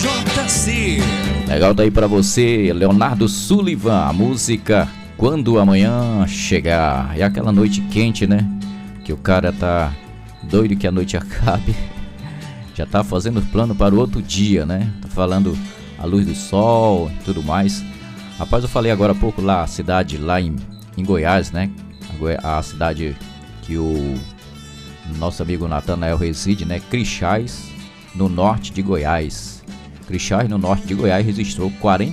JC. Legal, daí pra você, Leonardo Sullivan, a música Quando Amanhã Chegar. É aquela noite quente, né? Que o cara tá doido que a noite acabe. Já tá fazendo plano para o outro dia, né? Tá falando a luz do sol e tudo mais. Rapaz, eu falei agora há pouco lá, a cidade lá em Goiás, né? A cidade que o nosso amigo Natanael reside, né? Crixás, no norte de Goiás. Crixás, no norte de Goiás, registrou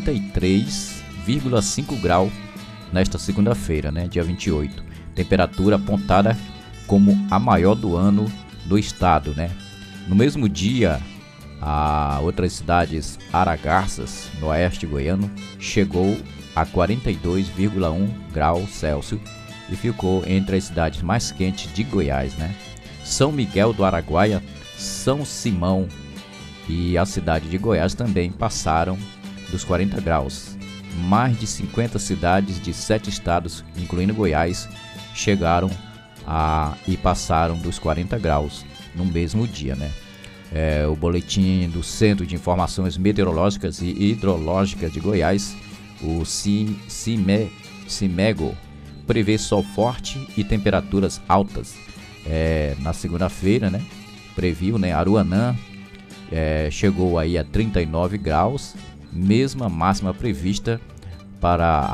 43,5 graus nesta segunda-feira, né? Dia 28. Temperatura apontada como a maior do ano do estado, né? No mesmo dia, a outras cidades Aragarças, no oeste goiano, chegou a 42,1 graus Celsius e ficou entre as cidades mais quentes de Goiás, né? São Miguel do Araguaia, São Simão e a cidade de Goiás também passaram dos 40 graus. Mais de 50 cidades de 7 estados, incluindo Goiás, chegaram e passaram dos 40 graus no mesmo dia, né? O boletim do Centro de Informações Meteorológicas e Hidrológicas de Goiás, o CIMEGO, prevê sol forte e temperaturas altas. Na segunda-feira, né? Previu, né? Aruanã chegou aí a 39 graus, mesma máxima prevista para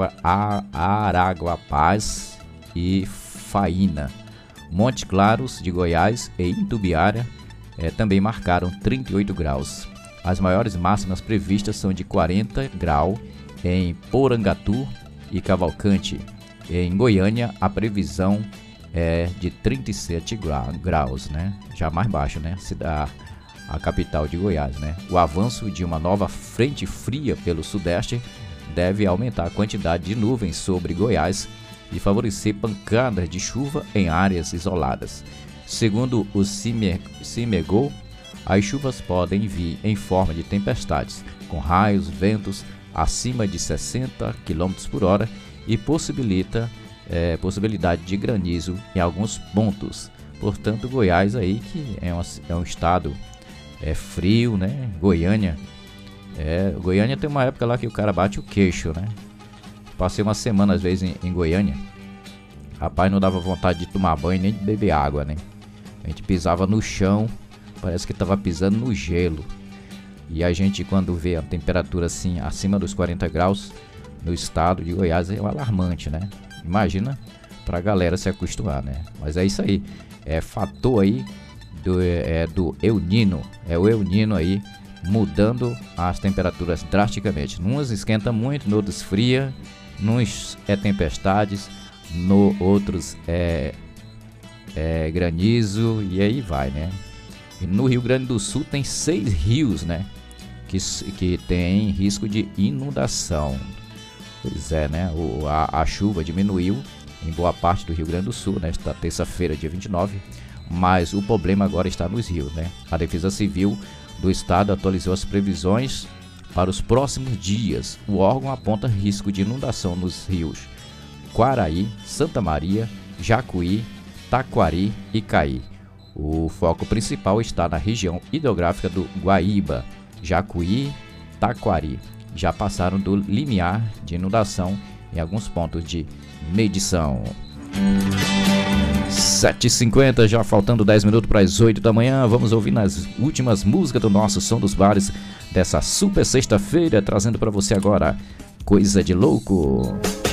Araguapaz e Faína. Montes Claros de Goiás e Itumbiara também marcaram 38 graus. As maiores máximas previstas são de 40 graus em Porangatu e Cavalcante. Em Goiânia, a previsão é de 37 graus, né? Já mais baixo, né? A capital de Goiás, né? O avanço de uma nova frente fria pelo sudeste deve aumentar a quantidade de nuvens sobre Goiás e favorecer pancadas de chuva em áreas isoladas. Segundo o CIMEGO, as chuvas podem vir em forma de tempestades, com raios, ventos acima de 60 km por hora e possibilidade de granizo em alguns pontos. Portanto, Goiás aí, que é um estado frio, né? Goiânia tem uma época lá que o cara bate o queixo, né? Passei uma semana às vezes em Goiânia. Rapaz, não dava vontade de tomar banho nem de beber água, né? A gente pisava no chão, parece que estava pisando no gelo. E a gente, quando vê a temperatura assim acima dos 40 graus no estado de Goiás, é alarmante, né? Imagina pra galera se acostumar, né? Mas é isso aí, fator aí do El Niño, o El Niño aí mudando as temperaturas drasticamente. Uns esquenta muito, no outros fria, nos tempestades, no outros granizo e aí vai, né? E no Rio Grande do Sul tem 6 rios, né? Que tem risco de inundação. Pois é, né? A chuva diminuiu em boa parte do Rio Grande do Sul nesta terça-feira, dia 29, mas o problema agora está nos rios, né? A Defesa Civil do Estado atualizou as previsões para os próximos dias. O órgão aponta risco de inundação nos rios Quaraí, Santa Maria, Jacuí, Taquari e Caí. O foco principal está na região hidrográfica do Guaíba. Jacuí, Taquari já passaram do limiar de inundação em alguns pontos de medição. 7h50, já faltando 10 minutos para as 8 da manhã. Vamos ouvir nas últimas músicas do nosso Som dos Bares dessa super sexta-feira, trazendo para você agora Coisa de Louco.